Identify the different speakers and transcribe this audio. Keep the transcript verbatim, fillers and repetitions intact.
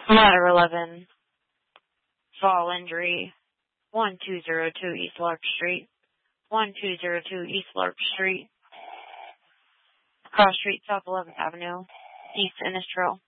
Speaker 1: Ladder eleven, fall injury, one two zero two East Lark Street, one two zero two East Lark Street, Cross Street, South eleventh Avenue, East Innis Trail.